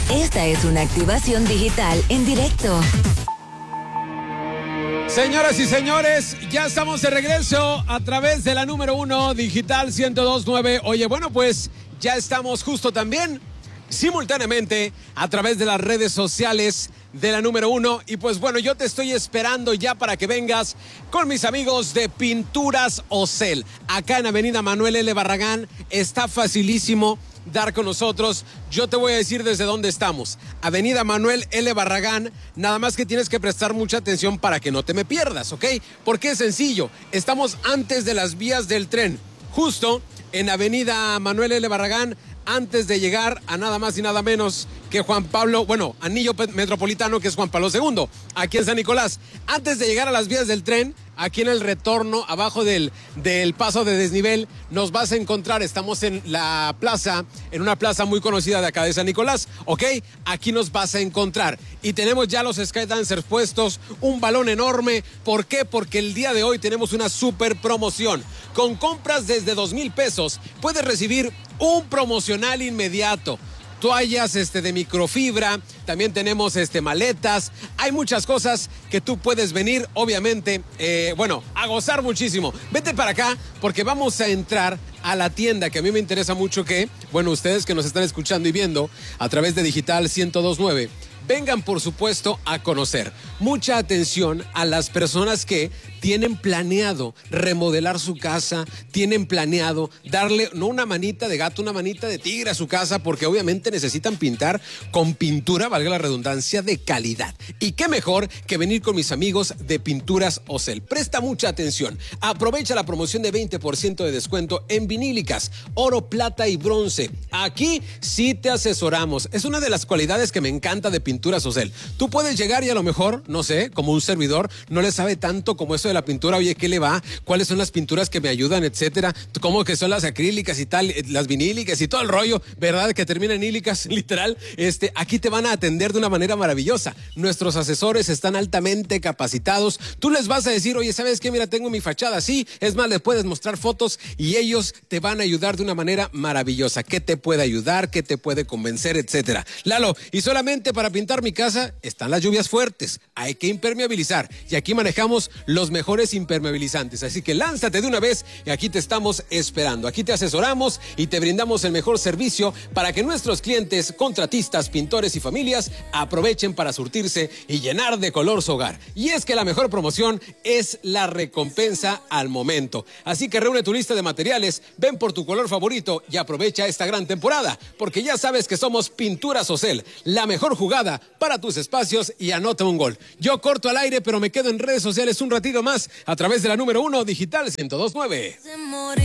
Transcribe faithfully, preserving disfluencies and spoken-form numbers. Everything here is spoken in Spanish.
Esta es una activación digital en directo. Señoras y señores, ya estamos de regreso a través de la número uno digital ciento dos punto nueve. Oye, bueno, pues ya estamos justo también simultáneamente a través de las redes sociales de la número uno. Y pues bueno, yo te estoy esperando ya para que vengas con mis amigos de Pinturas Ocel. Acá en Avenida Manuel L. Barragán está facilísimo dar con nosotros. Yo te voy a decir desde dónde estamos. Avenida Manuel L. Barragán, nada más que tienes que prestar mucha atención para que no te me pierdas, ¿ok? Porque es sencillo, estamos antes de las vías del tren, justo en Avenida Manuel L. Barragán, antes de llegar a nada más y nada menos que Juan Pablo, bueno, Anillo Metropolitano, que es Juan Pablo segundo, aquí en San Nicolás. Antes de llegar a las vías del tren, aquí en el retorno, abajo del, del paso de desnivel, nos vas a encontrar. Estamos en la plaza, en una plaza muy conocida de acá de San Nicolás, ¿ok? Aquí nos vas a encontrar. Y tenemos ya los Skydancers puestos, un balón enorme. ¿Por qué? Porque el día de hoy tenemos una super promoción. Con compras desde dos mil pesos, puedes recibir un promocional inmediato. Toallas este, de microfibra, también tenemos este, maletas, hay muchas cosas que tú puedes venir, obviamente, eh, bueno, a gozar muchísimo. Vete para acá porque vamos a entrar a la tienda, que a mí me interesa mucho que, bueno, ustedes que nos están escuchando y viendo a través de Digital ciento dos punto nueve, vengan por supuesto a conocer. Mucha atención a las personas que tienen planeado remodelar su casa, tienen planeado darle no una manita de gato, una manita de tigre a su casa, porque obviamente necesitan pintar con pintura, valga la redundancia, de calidad. Y qué mejor que venir con mis amigos de Pinturas Ocel. Presta mucha atención. Aprovecha la promoción de veinte por ciento de descuento en vinílicas, oro, plata y bronce. Aquí sí te asesoramos. Es una de las cualidades que me encanta de Pinturas Ocel. Tú puedes llegar y a lo mejor, no sé, como un servidor, no le sabe tanto como eso de la pintura. Oye, ¿qué le va? ¿Cuáles son las pinturas que me ayudan, etcétera? ¿Cómo que son las acrílicas y tal, las vinílicas y todo el rollo, verdad? Que terminan en ílicas, literal. Este, aquí te van a atender de una manera maravillosa. Nuestros asesores están altamente capacitados. Tú les vas a decir, oye, ¿sabes qué? Mira, tengo mi fachada así. Es más, les puedes mostrar fotos y ellos te van a ayudar de una manera maravillosa. ¿Qué te puede ayudar? ¿Qué te puede convencer, etcétera? Lalo, y solamente para pintar mi casa están las lluvias fuertes. Hay que impermeabilizar y aquí manejamos los mejores impermeabilizantes. Así que lánzate de una vez y aquí te estamos esperando. Aquí te asesoramos y te brindamos el mejor servicio para que nuestros clientes, contratistas, pintores y familias aprovechen para surtirse y llenar de color su hogar. Y es que la mejor promoción es la recompensa al momento. Así que reúne tu lista de materiales, ven por tu color favorito y aprovecha esta gran temporada, porque ya sabes que somos Pinturas Ocel, la mejor jugada para tus espacios, y anota un gol. Yo corto al aire, pero me quedo en redes sociales un ratito más a través de la número uno digital ciento dos punto nueve.